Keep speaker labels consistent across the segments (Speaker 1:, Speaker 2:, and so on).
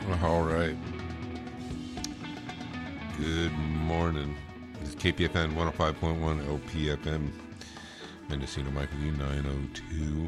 Speaker 1: All right. Good morning. This is KPFN 105.1 LPFM. Mendocino Mike with you, 902.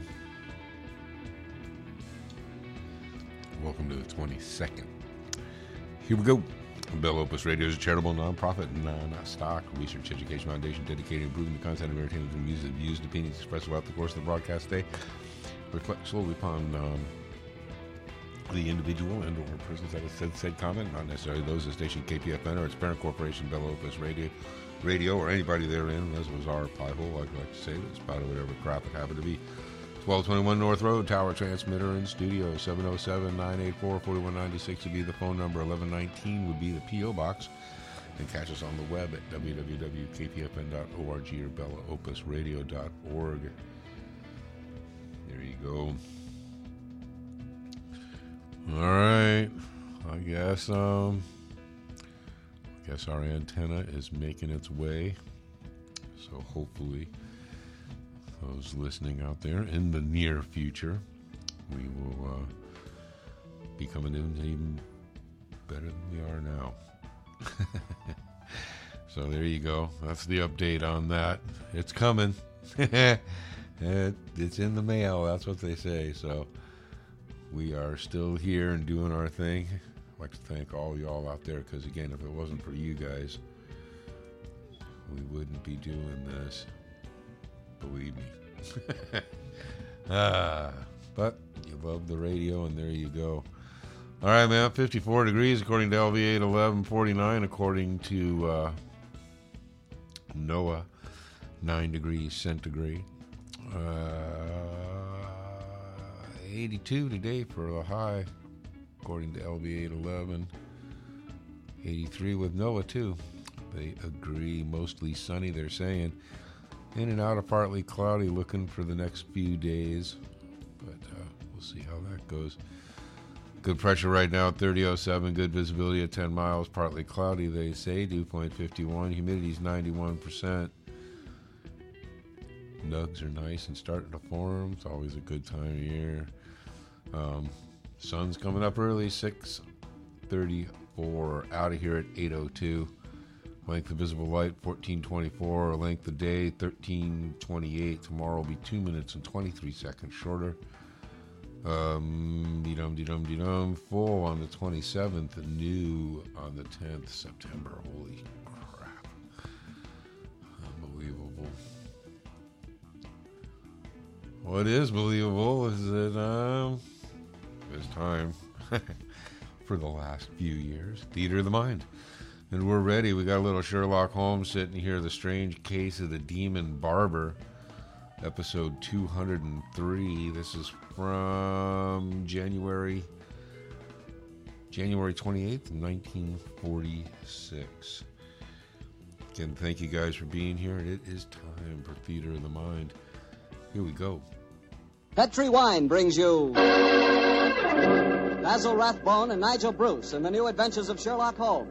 Speaker 1: Welcome to the 22nd. Here we go. Bell Opus Radio is a charitable, nonprofit, non-stock research education foundation dedicated to improving the content of entertainment and music. The views and opinions expressed throughout the course of the broadcast today reflect solely upon the individual and or persons that have said comment, not necessarily those of the station KPFN or its parent corporation, Bell Opus Radio, or anybody therein, as was our pie hole, I'd like to say. That's about whatever crap it happened to be. 1221 North Road, Tower Transmitter and Studio. 707-984-4196 would be the phone number. 1119 would be the P.O. Box. And catch us on the web at www.kpfn.org or bellaopusradio.org. There you go. All right. I guess our antenna is making its way. So hopefully those listening out there in the near future, we will be coming in even better than we are now. So there you go. That's the update on that. It's coming. It's in the mail. That's what they say. So we are still here and doing our thing. I'd like to thank all y'all out there, because again, if it wasn't for you guys, we wouldn't be doing this. Believe me. But you love the radio, and there you go. All right, man. 54 degrees according to LV8 11, 49 according to NOAA, 9 degrees centigrade. 82 today for the high according to LV8 11. 83 with NOAA too. They agree. Mostly sunny, they're saying. In and out of partly cloudy, looking for the next few days. But we'll see how that goes. Good pressure right now at 3007. Good visibility at 10 miles. Partly cloudy, they say. Dew point 51. Humidity's 91%. Nugs are nice and starting to form. It's always a good time of year. Sun's coming up early. 6:34. Out of here at 8:02. Length of visible light, 1424. Length of day, 1328. Tomorrow will be 2 minutes and 23 seconds shorter. Full on the 27th, new on the 10th September. Holy crap. Unbelievable. What is believable is that it's time for the last few years. Theater of the Mind. And we're ready. We got a little Sherlock Holmes sitting here. The Strange Case of the Demon Barber, episode 203. This is from January 28th, 1946. Again, thank you guys for being here. It is time for Theater of the Mind. Here we go.
Speaker 2: Petri Wine brings you Basil Rathbone and Nigel Bruce in the new adventures of Sherlock Holmes.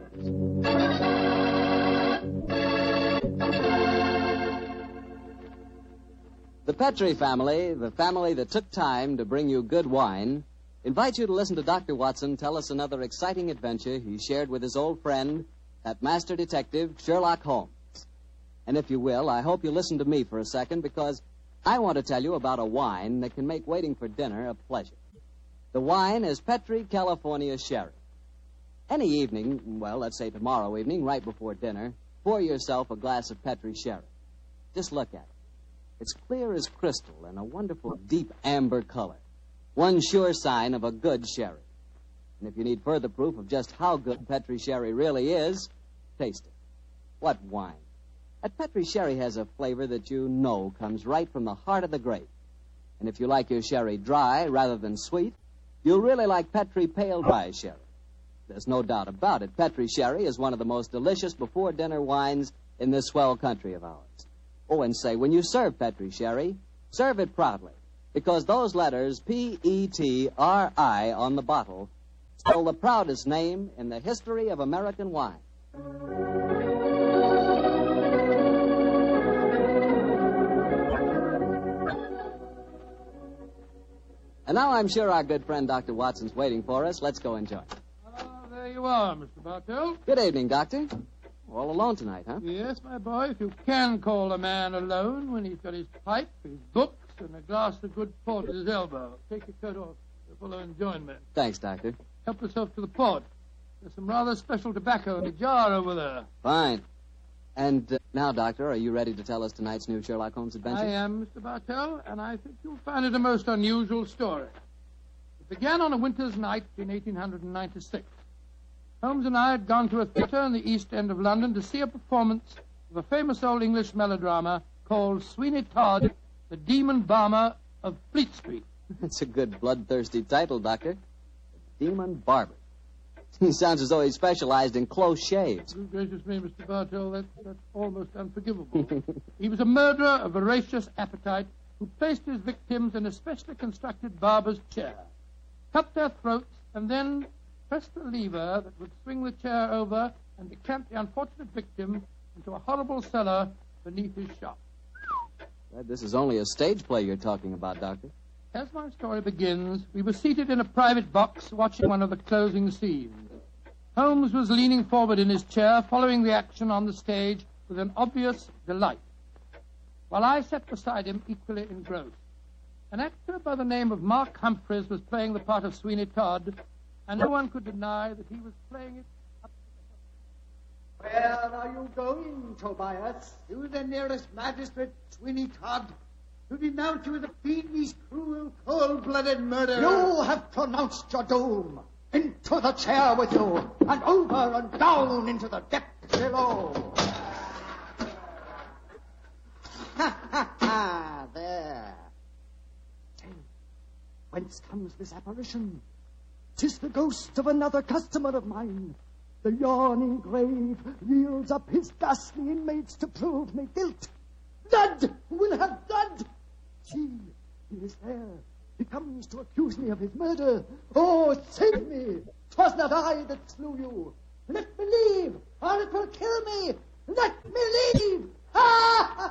Speaker 2: The Petri family, the family that took time to bring you good wine, invites you to listen to Dr. Watson tell us another exciting adventure he shared with his old friend, that master detective, Sherlock Holmes. And if you will, I hope you listen to me for a second, because I want to tell you about a wine that can make waiting for dinner a pleasure. The wine is Petri California Sherry. Any evening, well, let's say tomorrow evening, right before dinner, pour yourself a glass of Petri Sherry. Just look at it. It's clear as crystal and a wonderful deep amber color. One sure sign of a good sherry. And if you need further proof of just how good Petri Sherry really is, taste it. What wine? That Petri Sherry has a flavor that you know comes right from the heart of the grape. And if you like your sherry dry rather than sweet, you'll really like Petri Pale Dry Sherry. There's no doubt about it. Petri Sherry is one of the most delicious before-dinner wines in this swell country of ours. Oh, and say, when you serve Petri Sherry, serve it proudly, because those letters P-E-T-R-I on the bottle spell the proudest name in the history of American wine. And now I'm sure our good friend Dr. Watson's waiting for us. Let's go enjoy it.
Speaker 3: you are, Mr. Bartell.
Speaker 2: Good evening, Doctor. All alone tonight, huh?
Speaker 3: Yes, my boy, if you can call a man alone when he's got his pipe, his books, and a glass of good port at his elbow. Take your coat off. The fellow enjoyment.
Speaker 2: Thanks, Doctor.
Speaker 3: Help yourself to the port. There's some rather special tobacco in the jar over there.
Speaker 2: Fine. And now, Doctor, are you ready to tell us tonight's new Sherlock Holmes adventure?
Speaker 3: I am, Mr. Bartell, and I think you'll find it a most unusual story. It began on a winter's night in 1896. Holmes and I had gone to a theatre in the East End of London to see a performance of a famous old English melodrama called Sweeney Todd, the Demon Barber of Fleet Street.
Speaker 2: That's a good bloodthirsty title, Doctor. The Demon Barber. He sounds as though he specialized in close shaves.
Speaker 3: Good gracious me, Mr. Bartell, that's almost unforgivable. He was a murderer of voracious appetite who placed his victims in a specially constructed barber's chair, cut their throats, and then pressed the lever that would swing the chair over and decamp the unfortunate victim into a horrible cellar beneath his shop.
Speaker 2: Glad this is only a stage play you're talking about, Doctor.
Speaker 3: As my story begins, we were seated in a private box watching one of the closing scenes. Holmes was leaning forward in his chair, following the action on the stage with an obvious delight, while I sat beside him equally engrossed. An actor by the name of Mark Humphreys was playing the part of Sweeney Todd, and no one could deny that he was playing it up to the...
Speaker 4: Where are you going, Tobias? To the nearest magistrate, Sweeney Todd, to denounce you as a fiendish, cruel, cold-blooded murderer. You have pronounced your doom. Into the chair with you, and over and down into the depths below. Ha, ha, ha, there. Say, whence comes this apparition? 'Tis the ghost of another customer of mine. The yawning grave yields up his ghastly inmates to prove me guilt. Blood will have blood. See, he is there. He comes to accuse me of his murder. Oh, save me. 'Twas not I that slew you. Let me leave, or it will kill me. Let me leave. Ha!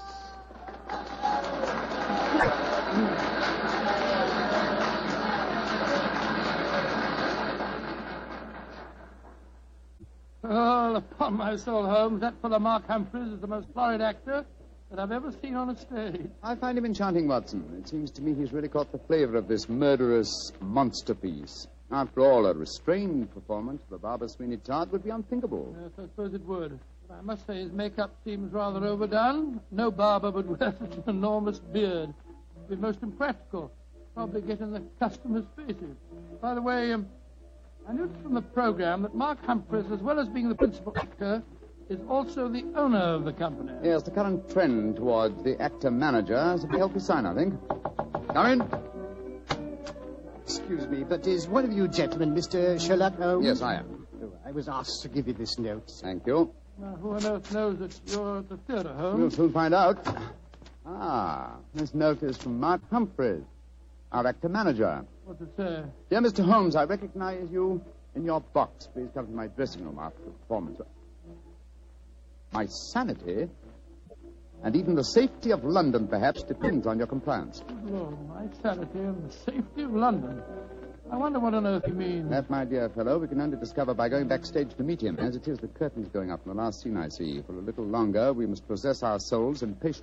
Speaker 3: Well, upon my soul, Holmes, that fellow Mark Humphreys is the most florid actor that I've ever seen on a stage.
Speaker 5: I find him enchanting, Watson. It seems to me he's really caught the flavor of this murderous monster piece. After all, a restrained performance of the Barber Sweeney Todd would be unthinkable.
Speaker 3: Yes, I suppose it would. But I must say his makeup seems rather overdone. No barber would wear such an enormous beard. It would be most impractical. Probably get in the customers' faces. By the way, I noticed from the program that Mark Humphreys, as well as being the principal actor, is also the owner of the company.
Speaker 5: Yes, the current trend towards the actor-manager is a healthy sign, I think. Come in.
Speaker 4: Excuse me, but is one of you gentlemen Mr. Sherlock Holmes?
Speaker 5: Yes, I am.
Speaker 4: Oh, I was asked to give you this note.
Speaker 5: Thank you.
Speaker 3: Now, who on earth knows that you're at the theatre, Holmes?
Speaker 5: We'll soon find out. Ah, this note is from Mark Humphreys, our actor-manager.
Speaker 3: What's it say?
Speaker 5: Dear Mr. Holmes, I recognize you in your box. Please come to my dressing room after the performance. My sanity, and even the safety of London, perhaps, depends on your compliance.
Speaker 3: Good Lord, my sanity and the safety of London. I wonder what on earth you mean.
Speaker 5: That, my dear fellow, we can only discover by going backstage to meet him. As it is, the curtain's going up in the last scene I see. For a little longer, we must possess our souls in patience.